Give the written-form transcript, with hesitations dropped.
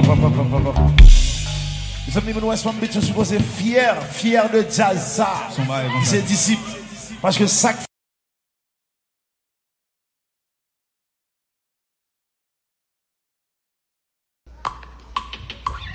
Les amis, nous sommes supposés fiers de jazz ça. C'est disciple. Parce que ça